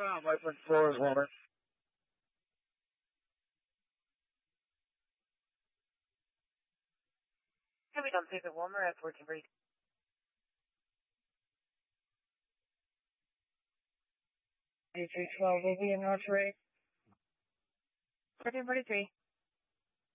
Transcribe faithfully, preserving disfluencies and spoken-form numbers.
Oh, my front floor is warmer. Heavy dump paper warmer at fourteen breeze. eighty-two twelve will be in archery. fourteen forty-three.